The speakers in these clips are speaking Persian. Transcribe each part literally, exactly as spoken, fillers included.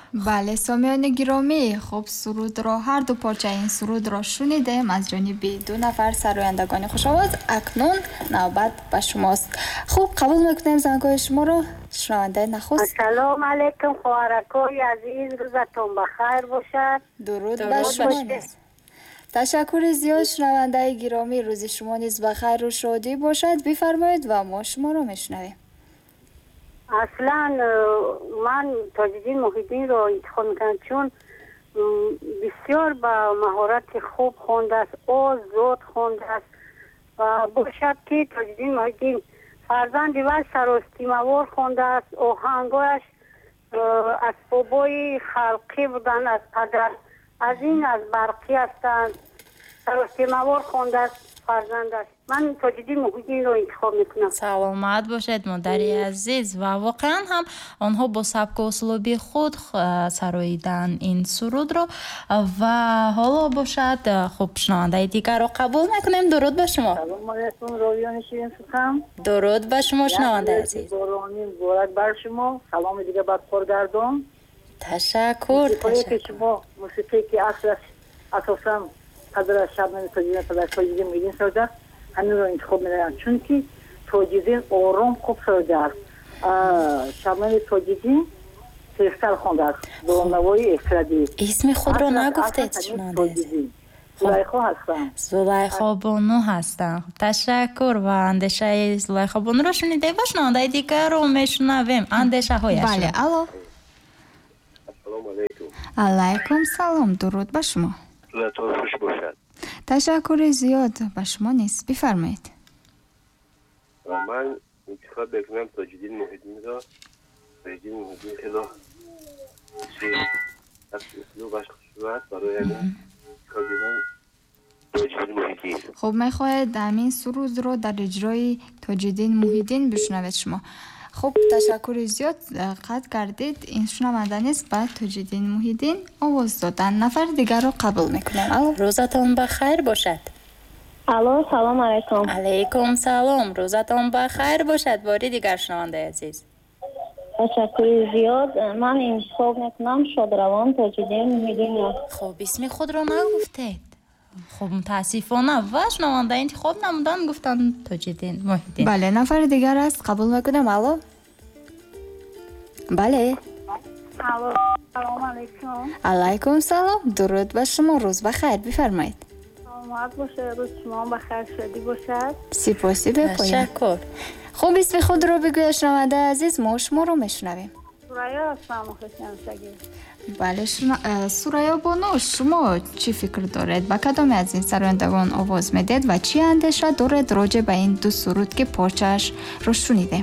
بله سامیان گرامی خب سرود را هر دو پارچه این سرود را شنیدیم از جانب دو نفر سرایندگان خوش آواز. اکنون نوبت به شماست. خوب قبول میکنیم زنگای شما رو. شنونده نخست. السلام علیکم خوارکای عزیز، روزتون بخیر باشد. درود بر شما. تشکر زیاد شنونده گرامی، روز شما نیز بخیر و شادی باشد. بفرمایید و ما شما رو میشنویم. اصلا من تاج‌الدین محیدین را انتخاب میکنم چون بسیار با مهارت خوب خونده است، آواز زود خونده است و باشد که تاج‌الدین محیدین فرزند وی سراسیمه‌وار خونده است. آهنگایش اسبابای خلقی بودن از پدر، از این از برقی هستند. سراسیمه‌وار خونده است فرزند است. من تاج‌الدین محیدین رو انتخاب میکنم. سلامت باشد مادری عزیز. و واقعا هم آنها با سبک و اسلوب خود سراییدن این سرود رو. و حالا باشد خب شنونده دیگر رو قبول میکنیم. درود به شما. سلام علیکم رویان شیرین سخن. درود به شما شنونده عزیز. بارانی مبارک بر شما. سلام دیگه بر خورگردان. تشکر. تشکر. شما موسیقی که اصلا اساسا حضرت شبنامه تاج‌الدین پدر تاج‌الدین محیدین ساده همین رو انتخاب می‌کنم چون که تاج‌الدین آرام خوب ساده است. شبنامه تاج‌الدین سیستر خونده است. دورنوای استرادی. اسم خود رو نگفتید شنونده. زلیخا هستم. زلیخا بانو هستم. تشکر. و اندیشه زلیخا بانو رو شنیده و شنونده دیگر رو میشنویم. اندیشه هایش. بله الو. سلام علیکم. علیکم سلام. درود به شما. روزتون خوش باشد. تشکر زیاد به شما نیست. بفرمایید. من انتخاب بکنم تاج‌الدین محیدین را. تاج‌الدین محیدین خیلی از اسلوبش خوش‌آمد برای این انتخاب من تاج‌الدین محیدین. خب میخواهید همین سرود رو در اجرای تاج‌الدین محیدین بشنوید شما. خب تشکر زیاد قطع کردید. این شنونده نیست بعد تاج‌الدین محیدین آواز دادن. نفر دیگر رو قبول میکنم. روزتون بخیر باشد. الو سلام علیکم. علیکم سلام. روزتون بخیر باشد. باری دیگر شنونده عزیز. تشکر زیاد. من انتخاب میکنم شادروان تاج‌الدین محیدین. خب اسم خود رو نگفتید. خب متاسفانه و شنونده انتخاب نمودن گفتن تاج‌الدین محیدین. بله نفر دیگر است قبول میکنم. الو. بله. الو سلام علیکم. علیکم سلام. درود به شما. روز بخیر. بفرمایید. سلامت باشه. روز شما بخیر شادی باشد. سپاسی بپایم. تشکر. خب اسم خود رو بگوید شنونده عزیز، ما شما رو میشنویم. سوریا هستم خوشنوشتگی. بله شنا... سوریا بانو شما چی فکر دارید؟ با کدام از این سرایندگان آواز میدید و چی اندیشه دارید راجع به این دو سرود که پارچه‌اش رو شنیدیم؟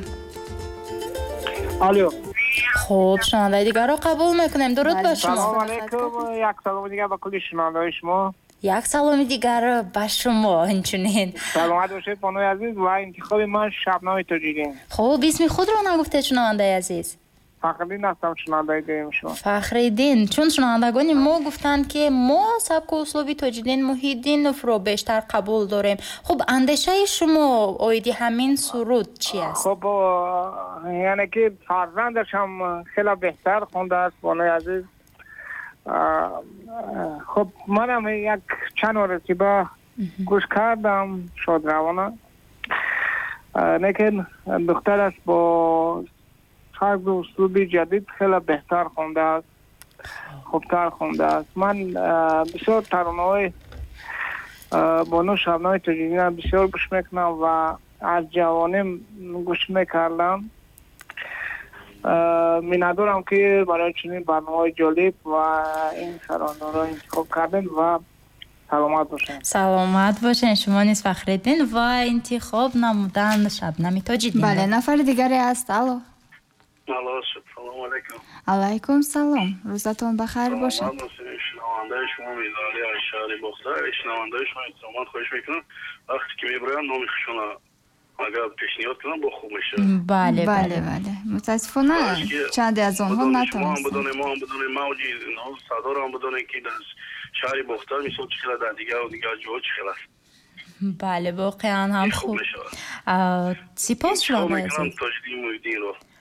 الو. خب شنونده دیگر رو قبول میکنیم. درود به شما. سلام علیکم. یک سلام دیگر به کل شنونده شما. یک سلام دیگر به شما. همچنین سلامت باشید بانوی عزیز. و انتخاب من شبنامه تاج‌الدین. خب اسم خود رو نگفتید شنونده عزیز. فخرالدین هستم شنونده دیم شما. فخرالدین. چون شنوندگان ما گفتند که ما سبک و اسلوب تاج‌الدین محیدین رو بیشتر قبول داریم. خب اندیشه شما اویدی همین سرود چی است؟ خب یعنی که فرزندش هم خیلی بهتر خونده است بانوی عزیز. خب منم یک چند رسیبه گوش کردم شادروانه. لیکن دختر است با سبک و اسلوب جدید خیلی بهتر خونده است، خوبتر خونده است. من بسیار ترانه‌های بانو شبنامه تاج‌الدین بسیار گوش میکنم و از جوانیم گوش میکردم. می ندارم که برای چنین برنامه جالب و این ترانه را انتخاب کردن و سلامت باشین. سلامت باشین شما نیز فخرالدین و انتخاب نمودن شبنم تاج‌الدین. بله نفر دیگری هست. الو. الو سلام علیکم. علیکم سلام. روزتون بخیر باشد. سلام شنونده شما میزالی اشعاری بخدا شنونده شما احترامات خواهش میکنم وقتی که میبرن نام خودشون اگر پیشنهاد کنم با خوب میشه. بله بله بله متاسفانه چند از آنها نتونستن. ما هم بدون ما هم بدون موجی صدا رو هم بدون که در شهر بختار میسود چخیله در دیگر و دیگر جوه چخیله است. بله واقعا هم خوب. سپاس شما عزیز. تاج‌الدین محیدین رو.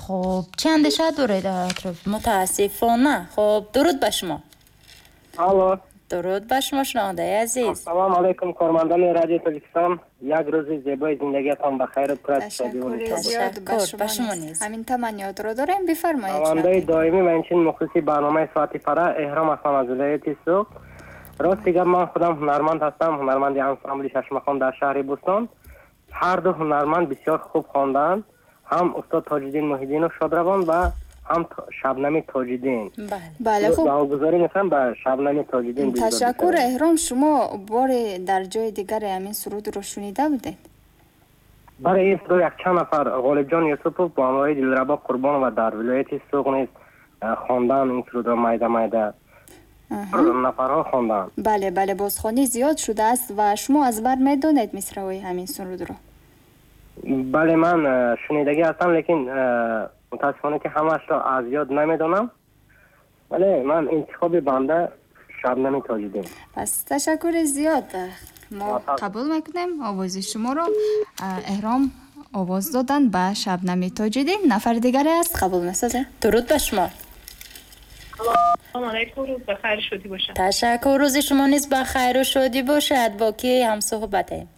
خب چی اندیشه دارید در اطراف؟ متاسفانه. خب درود به شما. الو. درود به شما شنونده عزیز. سلام علیکم کارمندان رادیو تلویزیون. یک روز زیبای زندگیتان بخیر و پر از شادی و تشکر زیاد به شما نیز. همین تمنیات رو داریم بفرمایید. شنونده دائمی منچین مخصوصی برنامه ساعتی فرا احرام هستم از ولایت سوق. راست دیگر من خودم هنرمند هستم، هنرمند انسامبل چشمخان در شهر بوستان. هر دو هنرمند بسیار خوب خواندند، هم استاد تاج‌الدین محیدین شادروان و هم شبنم تاج‌الدین. بله بله خوب. دعاگزاری می‌کنم به شبنم تاج‌الدین. تشکر. احرام شما بار در جای دیگر همین سرود رو شنیده بودید؟ برای این سرود یک چند نفر غالب جان یوسفوف با همراهی دلربا قربان و در ولایت سوق نیز خواندن این سرود را میده میده. نفرها خواندن. بله بله بازخوانی زیاد شده است و شما از بر میدونید مصرع‌های همین سرود رو؟ بله من شنیدگی هستم لیکن متاسفانه که همش را از یاد نمیدونم. بله من انتخاب بنده شبنم تاج‌الدین. پس تشکر زیاد. ما قبول میکنیم آواز شما رو. احرام آواز دادن به شبنم تاج‌الدین. نفر دیگری است قبول میسازه. درود به شما. سلام علیکم، روز بخیر شادی باشد. تشکر. روز شما نیز بخیر و شادی باشد. با کی هم صحبت ایم؟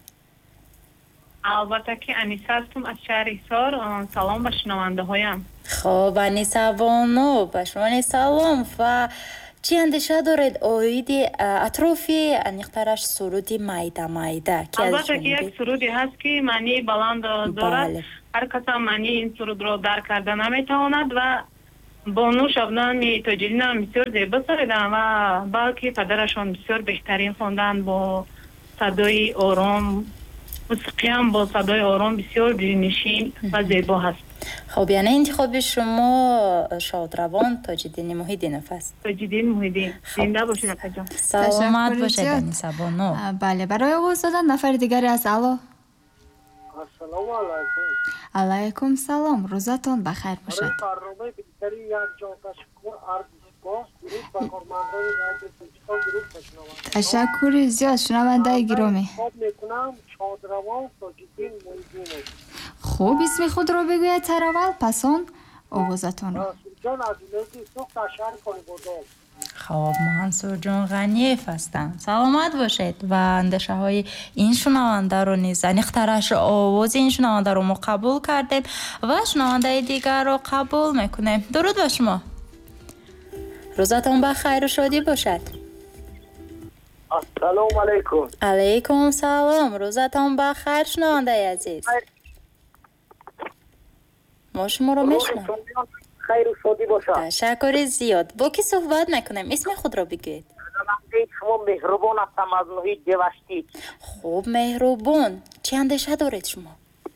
البته که انیسه هستم از شهر حصار. سلام به شنونده هایم. خب انیسه بانو به شما نیز سلام. و چی اندیشه دارید اوید اطرافی انیخترش سرودی میده میده؟ البته که یک سرودی هست که معنی بلند دارد. بله. هر کس هم معنی این سرود رو درک کرده نمیتواند و بانو شبنم تاج‌الدین هم بسیار زیبا سرودن و بلکه پدرشان بسیار بهترین خواندن با صدای آرام. موسیقی هم با صدای آرام بسیار دلنشین و زیبا هست. خب یعنی انتخاب شما شادروان تاج‌الدین محیدین است؟ تاج‌الدین محیدین. زنده باشید اکا جان. سلامت باشید انیسه بانو. بله برای آواز دادن نفر دیگری است. الو. السلام علیکم. علیکم سلام. روزتون بخیر باشد. برنامه بهتری یک جان تشکر عرض سپاس. درود به کارمندان رادیو تلویزیون. درود به شنوندگان. تشکر زیاد شنونده گرامی. خوب میکنم شادروان تاج‌الدین محیدین. خوب اسم خود را بگوید تراول پسان آوازتان را. جان از ولایت سوق در شهر کالیبردان. خب منصور جان غنیف هستم. سلامت باشید. و اندیشه های این شنونده رو نیز انیخترش آواز این شنونده رو ما قبول کردیم و شنونده دیگر رو قبول میکنیم. درود به شما. روزتون بخیر و شادی باشد. السلام علیکم. علیکم سلام. روزتون بخیر شنونده عزیز. ما شما رو میشنم. خیر و شادی باشد. تشکر زیاد. با کی صحبت میکنم؟ اسم خود را بگوید. شما مهربان هستم از محیط دیوشتی. خوب مهربان. چی اندیشه دارید شما؟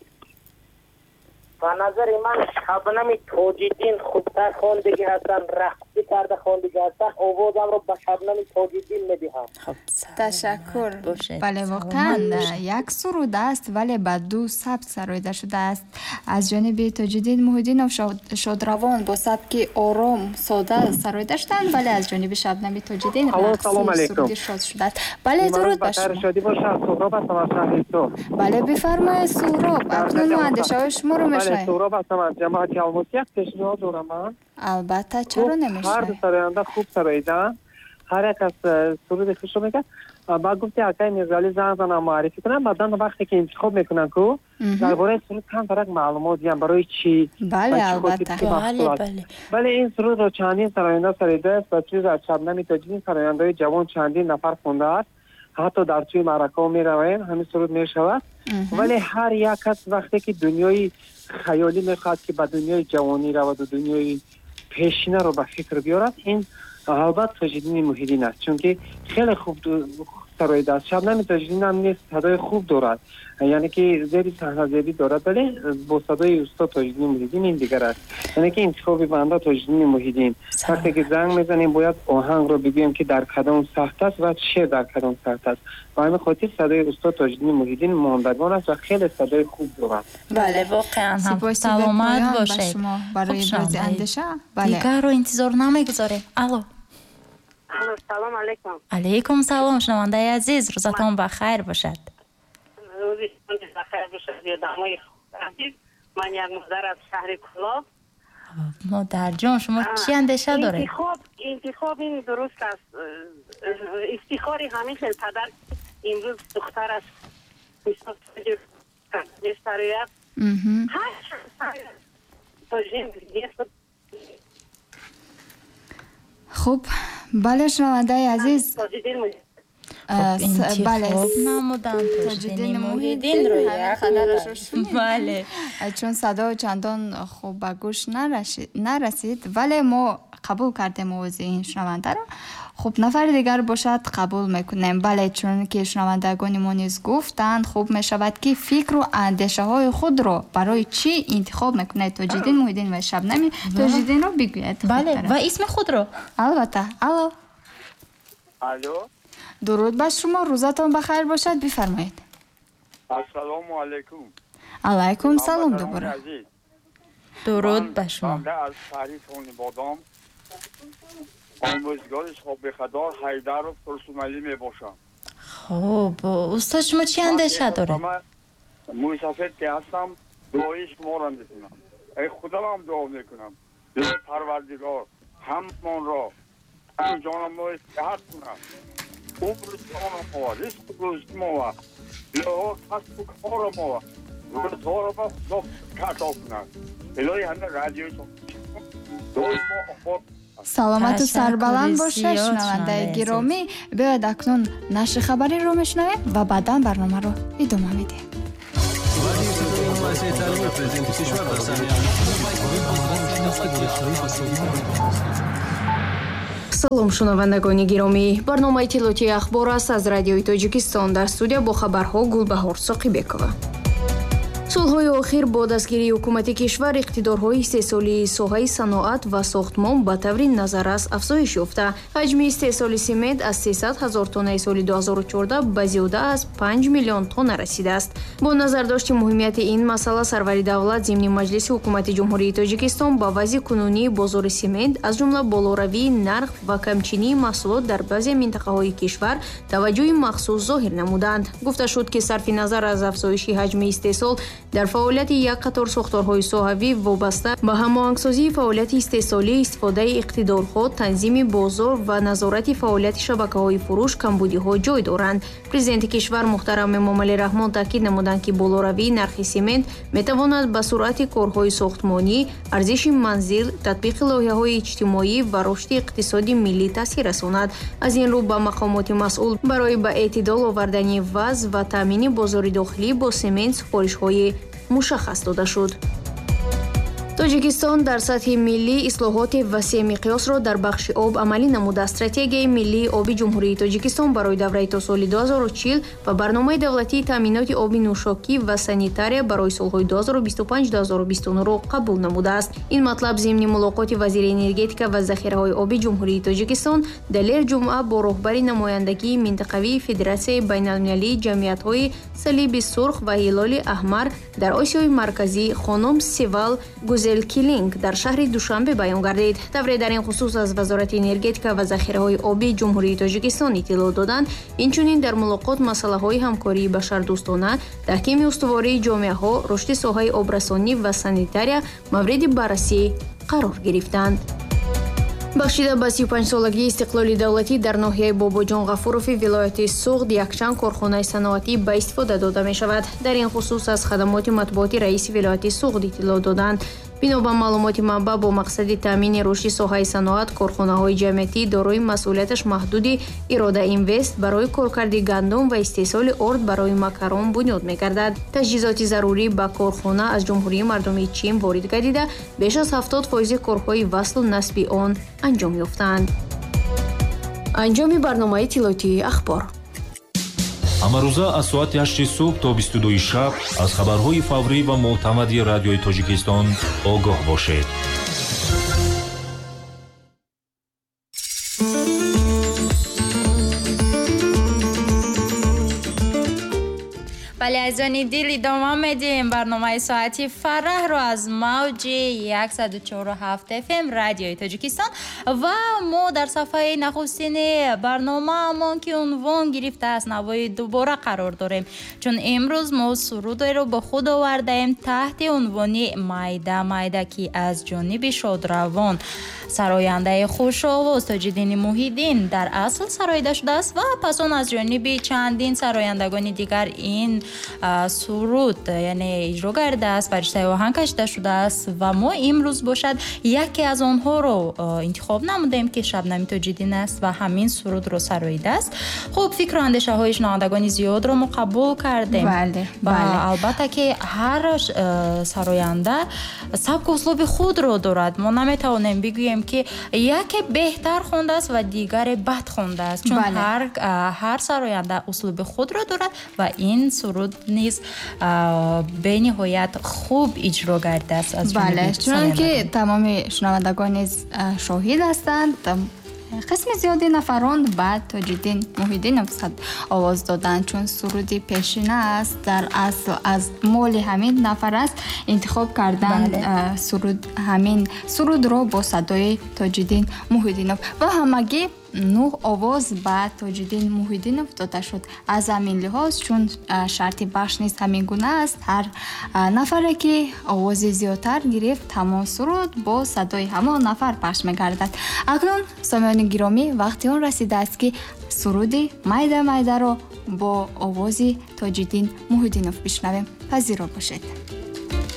به نظر من شبنم تاج‌الدین خوبتر خواندگی هستن، رقصی کرده خواندگی هستن. آوازم رو به شبنم تاج‌الدین میدهم. خب تشکر. بله واقعا یک سرود است ولی به دو سبک سرایده شده است. از جانب تاج‌الدین محیدین و شادروان با سبک آرام ساده سرایده شدند ولی از جانب شبنم تاج‌الدین رقصی سرودی شاد شده است. بله درود به شما. شادی باشد. سهراب هستم از شهر سوق. بله بفرمایید سهراب. اکنون اندیشه شما رو میشنویم. سهراب هستم از جماعت الموسی. یک پیشنهاد دارم من. البته چرا نمیشه؟ هر دو سراینده خوب سراییدن. هر یک از سرود خوش رو میگن. بعد گفتی اکای میرزالی زن زن معرفی کنم. بعدا وقتی که انتخاب میکنن که درباره سرود چند فرق معلومات دیدن برای چی؟ بله البته. بله بله. ولی این سرود رو چندین سراینده سراییده است و چیز از شبنم تاج‌الدین سراینده جوان چندین نفر خونده است. حتی در توی معرکه می رویم همین سرود می شود. ولی هر یک کس وقتی که دنیای خیالی میخواد که به دنیای جوانی رود و دنیای پیشینه رو به فکر بیارد، این البته تاج‌الدین محیدین است، چون که خیلی خوب سراییده است. شبنم تاج‌الدین هم نیست صدای خوب دارد، یعنی که زیادی صحنه زیادی دارد ولی با صدای استاد تاج‌الدین محیدین این دیگر است. یعنی که انتخاب بنده تاج‌الدین محیدین وقتی که زنگ میزنیم باید آهنگ رو بگوییم که در کدام سخت است و شعر در کدام سخت است. و همین خاطر صدای استاد تاج‌الدین محیدین ماندگان است و خیلی صدای خوب دارد. بله واقعا هم سلامت باشید. برای ابراز اندیشه دیگر رو انتظار نمیگذاریم. الو. سلام علیکم. علیکم سلام شنونده عزیز. روزتون بخیر باشد. روزتون بخیر باشد. دامای عزیز، من یک مادر از شهر کلا مادرجان شما چی اندیشه داره؟ انتخاب انتخاب این درست است. افتخار همیشه پدر امروز دختر است. نستریت هر خوب بله شنونده عزیز بله نمودن تاجدین محیدین رو یک بله چون صدا چندان خوب به گوش نرسید ولی ما قبول کردیم موضوع این شنونده رو. خب نفر دیگر باشد قبول میکنیم. بله چون که شنوندگان ما نیز گفتند خوب میشود که فکر و اندیشه های خود رو برای چی انتخاب میکنه تاجدین محیدین و شبنم تاجدین رو بگوید. بله و اسم خود رو البته. الو الو درود بر شما، روزتان بخیر باشد، بفرمایید. السلام علیکم. علیکم سلام دوباره. درود بر شما. من از شهری بادام آموزگارش خوب بخدار حیدر و پرسومالی می باشم. خب استاد شما چی اندیشه داره؟ من مسافر که هستم دعایش ما را میکنم. ای خدا هم دعا میکنم ای پروردگار همون را هم جانم ما استحاد کنم عمر جانم ما رزق روز ما لها کسب و کار ما روزها را با خدا کتا کنم. الهی همه رادیوی دعای ما آفاد سلامت و سربلند باشه شنونده گرامی. بیاید اکنون نشر خبری رو میشنویم و بعدا برنامه رو ادامه میدیم. салом шунавандагони гиромӣ, барномаи иттилоотии ахбор аст аз радиои тоҷикистон. дар студия бо хабарҳо гулбаҳор соқибекова. солҳои охир бо дастгирии ҳукумати кишвар иқтидорҳои истеҳсолии соҳаи саноат ва сохтмон ба таври назаррас афзоиш ёфта. ҳаҷми истеҳсоли семент аз сесад ҳазор тоннаи соли ду ҳазору чорда ба зиёда аз панҷ миллион тонна расидааст. бо назардошти муҳимияти ин масъала сарвари давлат зимни маҷлиси ҳукумати ҷумҳурии тоҷикистон ба вазъи кунунии бозори семент аз ҷумла болоравии нарх ва камчинии маҳсулот дар баъзе минтақаҳои кишвар таваҷҷӯҳи махсус зоҳир намуданд. гуфта шуд ки сарфи назар аз афзоиши ҳаҷми истеҳсол дар фаъолияти як қатор сохторҳои соҳавӣ вобаста ба ҳамоҳангсозии фаъолияти истеҳсолӣ, истифодаи иқтидорҳо, танзими бозор ва назорати фаъолияти шабакаҳои фурӯш камбудиҳо ҷой доранд. президенти кишвар муҳтарам Эмомалӣ Раҳмон таъкид намуданд ки болоравии нархи семент метавонад ба суръати корҳои сохтмонӣ, арзиши манзил, татбиқи лоиҳаҳои иҷтимоӣ ва рушди иқтисоди миллӣ таъсир расонад. аз ин рӯ ба мақомоти масъул барои ба эътидол овардани вазъ ва таъмини бозори дохилӣ бо семент супоришҳои мушаххас дода шуд. тоҷикистон дар сатҳи миллӣ ислоҳоти васеъ миқёсро дар бахши об амалӣ намуда. стратегияи миллии оби ҷумҳурии тоҷикистон барои давраи то соли ду ҳазору чил ва барномаи давлатии таъминоти оби нӯшокӣ ва санитария барои солҳои ду ҳазору бисту панҷ - ду ҳазору бисту нӯ-ро қабул намудааст. ин матлаб зимни мулоқоти вазири энергетика ва захираҳои оби ҷумҳурии тоҷикистон далер ҷумъа бо роҳбари намояндагии минтақавии федератсияи байналмилалии ҷамъиятҳои салиби сурх ва ҳилоли аҳмар дар осиёи марказӣ хонум Севал Гузелкилинг дар шаҳри Душанбе баён гардид. тавре дар ин хусус аз вазорати энергетика ва захираҳои оби ҷумҳурии тоҷикистон иттилоъ доданд. инчунин дар мулоқот масъалаҳои ҳамкории башардӯстона, таҳкими устувории ҷомеаҳо, рушди соҳаи обрасонӣ ва санитария мавриди баррасӣ қарор гирифтанд. бахшида ба си ю панҷсолагии истиқлоли давлатӣ дар ноҳияи Бобоҷон Ғафурови вилояти Суғд якчанд корхонаи саноатӣ ба истифода дода мешавад. дар ин хусус аз хадамоти матбуоти раиси вилояти Суғд иттилоъ доданд. бино ба маълумоти манбаъ бо мақсади таъмини рушди соҳаи саноат, корхонаҳои ҷамъиятӣ дорои масъулияташ маҳдуди Ирода Инвест барои коркарди гандум ва истеҳсоли орд барои макарон бунёд мегардад. таҷҳизоти зарурӣ ба корхона аз ҷумҳурии мардумии Чин ворид гардида, беш аз ҳафтод фоизи корҳои васлу насби он анҷом ёфтанд. анҷоми барномаи иттилоотии ахбор. ҳамарӯза аз соати ҳашти субҳ то бисту дуи шаб аз хабарҳои фаврӣ ва муътамади радиои Тоҷикистон огоҳ бошед. бале азизони дил, идома медиҳем барномаи соати фараҳро аз мавҷи яксад у чору ҳафт эф эм радиои Тоҷикистон ва мо дар сафҳаи нахустини барномаамон ки унвон гирифтааст навои дубора қарор дорем, чун имрӯз мо сурудеро ба худ овардаем таҳти унвони майда майда ки аз ҷониби шодравон сарояндаи хушовоз Тоҷиддини Муҳиддин дар асл сароида шудааст ва пас он аз ҷониби чандин сарояндагони дигар ин суруд яъне иҷро гардааст, фариштаи оҳанг кашида шудааст ва мо имрӯз бошад яке аз онҳоро интихоб намудем ки Шабнами Тоҷиддин аст ва ҳамин сурудро сароидааст. Хуб, фикру андешаҳои шунавандагони зиёдро мо қабул кардем. Бале, ва бале. албатта ки ҳар сароянда сабку услуби худро дорад. Мо наметавонем бигӯем ки яке беҳтар хондааст ва дигаре бад хондааст, чун ҳар ҳар сароянда услуби худро дорад ва ин суруд низ бениҳоят хуб иҷро гардааст аз бале, чунон ки тамоми шунавандагон низ шоҳид ҳастанд. қисми зиёди нафарон ба Тоҷиддин Муҳиддинов овоз доданд, чун суруди пешина аст, дар асл аз моли ҳамин нафар аст интихоб карданд суруд ҳамин сурудро бо садои Тоҷиддин Муҳиддинов ва ҳамагӣ нӯҳ овоз ба Тоҷиддин Муҳиддинов дода шуд. Аз ҳамин лиҳоз, чун шарти бахш низ ҳамин гуна аст, ҳар нафаре ки овози зиёдтар гирифт, ҳамон суруд бо садои ҳамон нафар пахш мегардад. Акнун сомиёни гиромӣ, вақти он расидааст ки суруди майда майдаро бо овози Тоҷиддин Муҳиддинов бишнавем. Пазиро бошед.